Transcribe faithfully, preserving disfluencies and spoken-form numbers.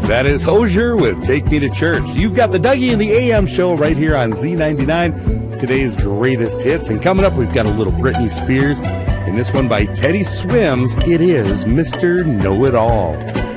That is Hozier with Take Me to Church. You've got the Dougie and the A M show right here on Z ninety-nine, today's greatest hits. And coming up, we've got a little Britney Spears, and this one by Teddy Swims. It is Mister Know-It-All.